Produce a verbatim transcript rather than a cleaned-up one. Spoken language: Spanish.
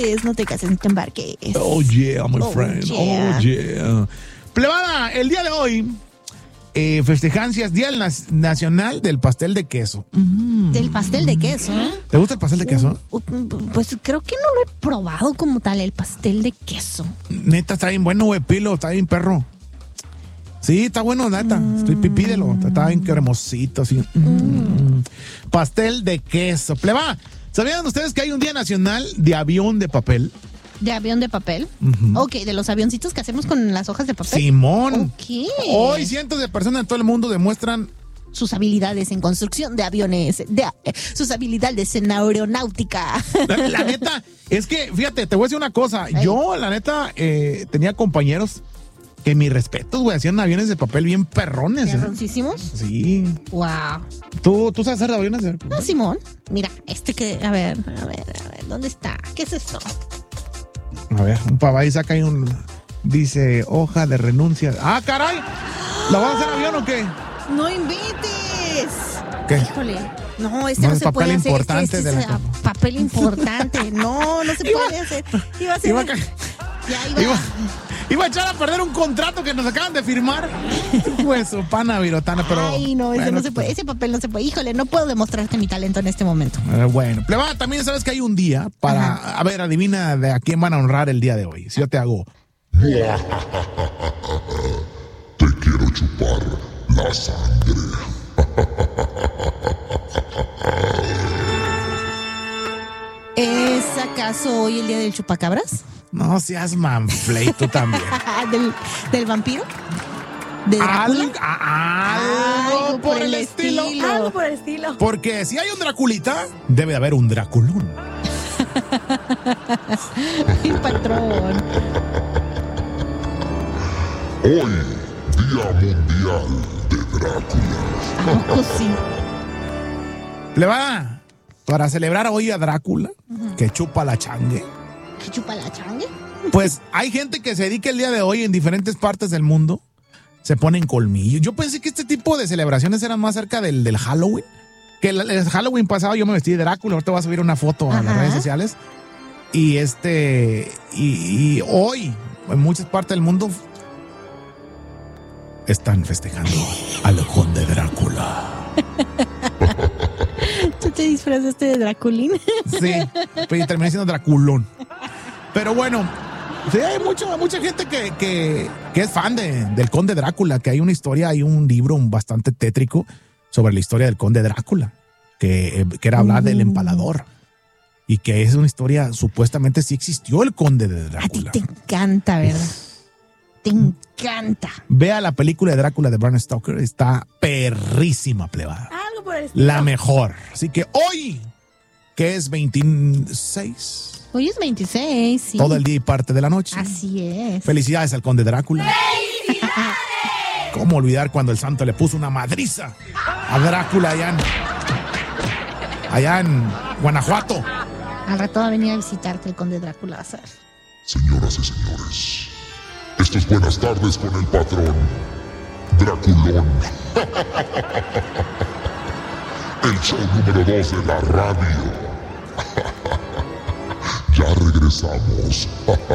embarques, no te cases, no te embarques. Oh, yeah, my Oh, friend. yeah. Oh, yeah. Plebada, el día de hoy eh, festejancias Día Nas- Nacional del Pastel de Queso. Mm. Del pastel de queso. ¿Te gusta el pastel de queso? Uh, Pues creo que no lo he probado como tal, el pastel de queso. Neta, está bien bueno, güey, pilo, está bien perro. Sí, está bueno, neta. Estoy pipídelo. Está bien cremosito, así. Mm. Pastel de queso. Pleba, ¿sabían ustedes que hay un Día Nacional de Avión de Papel? ¿De avión de papel? Ujú. Ok, de los avioncitos que hacemos con las hojas de papel. Simón. Ok. Hoy cientos de personas en todo el mundo demuestran Sus habilidades en construcción de aviones, de, eh, sus habilidades en aeronáutica. La, la neta, es que, fíjate, te voy a decir una cosa. Ay. Yo, la neta, eh, tenía compañeros que mis respetos, güey, hacían aviones de papel bien perrones. ¿eh? ¿Perroncísimos? Sí. Wow. ¿Tú, ¿Tú sabes hacer aviones de No, Simón, mira, este que, a ver, a ver, a ver, ¿dónde está? ¿Qué es esto? A ver, un papá ahí saca ahí un... Dice, hoja de renuncia. ¡Ah, caray! ¿La vas a hacer avión o qué? ¡No inventes! ¿Qué? Híjole. No, este No, no, es se papel puede hacer. importante Este, este de la es ah, cama. papel importante. No, no se Iba- puede hacer. Iba a ser. Iba a, ca- Ya iba. iba, iba a echar a perder un contrato que nos acaban de firmar. Pues su pana virotana, pero... Ay, no, ese bueno, no se puede. Ese papel no se puede. Híjole, no puedo demostrarte mi talento en este momento. Eh, bueno, plebada, también sabes que hay un día para... Ajá. A ver, adivina de a quién van a honrar el día de hoy. Si yo te hago... Te quiero chupar la sangre. ¿Es acaso hoy el día del chupacabras? No seas manflay, tú también. ¿Del, del vampiro? ¿De Drácula? Al- a- algo por el estilo. Algo por el estilo. Porque si hay un Draculita, debe de haber un Draculón. Ay, patrón. Hoy, Día Mundial de Drácula. ¿A poco sí? Plebada, para celebrar hoy a Drácula, que chupa la changue, ¿Que chupa la changue? pues hay gente que se dedica el día de hoy en diferentes partes del mundo, se ponen colmillos. Yo pensé que este tipo de celebraciones eran más cerca del, del Halloween. Que el, el Halloween pasado yo me vestí de Drácula, ahorita voy a subir una foto a las Ajá. redes sociales. Y este, y, y hoy, en muchas partes del mundo, están festejando al conde Drácula. ¿Tú te disfrazaste de Draculín? Sí, pero terminé siendo Draculón. Pero bueno, sí, hay mucho, mucha gente que, que, que es fan de, del Conde Drácula, que hay una historia, hay un libro bastante tétrico sobre la historia del Conde Drácula, que, que era hablar del empalador. Y que es una historia, supuestamente sí existió el Conde de A ti Drácula. te encanta, ¿verdad? Te encanta. Vea la película de Drácula de Bram Stoker, está perrísima, plebada. Algo por el estilo. La mejor. Así que hoy, que es veintiséis, Hoy es veintiséis, sí. todo el día y parte de la noche. Así es. Felicidades al Conde Drácula. ¿Cómo olvidar cuando el santo le puso una madriza a Drácula allá en, allá en Guanajuato? Al rato va a venir a visitarte el conde Drácula, vas a ver. Señoras y señores, esto es Buenas tardes con el patrón Draculón. El show número dos de la radio. Ya regresamos.